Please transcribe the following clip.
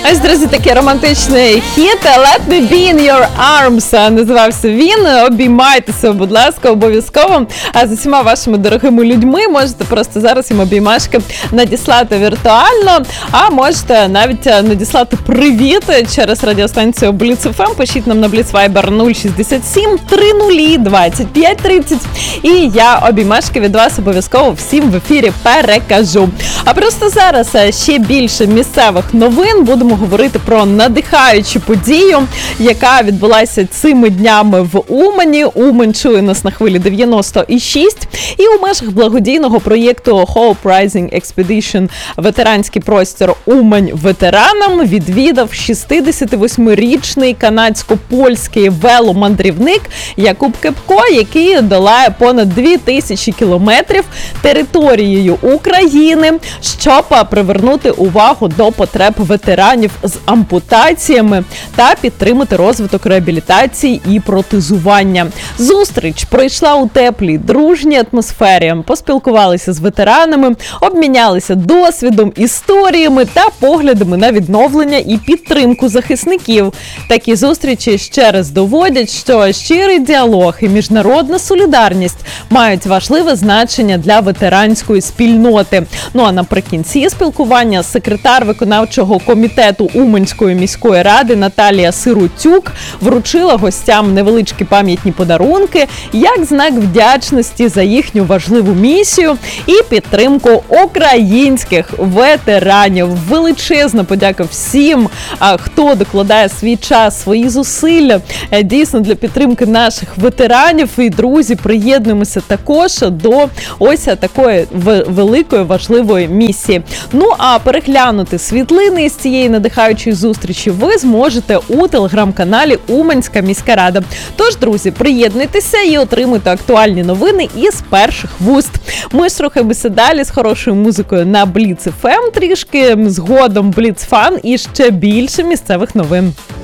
Ось, друзі, такий романтичний хіт «Let me be in your arms» називався він. Обіймайтеся, будь ласка, обов'язково. А з усіма вашими дорогими людьми можете просто зараз їм обіймашки надіслати віртуально, а можете навіть надіслати привіт через радіостанцію Blitz FM. Пишіть нам на Blitz Viber 067 30 25 30. І я обіймашки від вас обов'язково всім в ефірі перекажу. А просто зараз ще більше місцевих новин. Будемо говорити про надихаючу подію, яка відбулася цими днями в Умані. Умань чує нас на хвилі 96. І у межах благодійного проєкту Hope Rising Expedition ветеранський простір Умань ветеранам відвідав 68-річний канадсько-польський веломандрівник Якуб Кепко, який долає понад 2000 кілометрів територією України, щоб привернути увагу до потреб ветеранів з ампутаціями та підтримати розвиток реабілітації і протезування. Зустріч пройшла у теплій, дружній атмосфері. Поспілкувалися з ветеранами, обмінялися досвідом, історіями та поглядами на відновлення і підтримку захисників. Такі зустрічі ще раз доводять, що щирий діалог і міжнародна солідарність мають важливе значення для ветеранської спільноти. Ну а наприкінці спілкування секретар виконавчого комітету Уманської міської ради Наталія Сиротюк вручила гостям невеличкі пам'ятні подарунки як знак вдячності за їхню важливу місію і підтримку українських ветеранів. Величезна подяка всім, хто докладає свій час, свої зусилля дійсно для підтримки наших ветеранів. І, друзі, приєднуємося також до ось такої великої важливої місії. Ну, а переглянути світлини з цієї надихаючої зустрічі ви зможете у телеграм-каналі Уманська міська рада. Тож, друзі, приєднуйтеся і отримуйте актуальні новини із перших вуст. Ми ж рухаємося далі з хорошою музикою на Blitz FM, трішки згодом Blitz Fun і ще більше місцевих новин.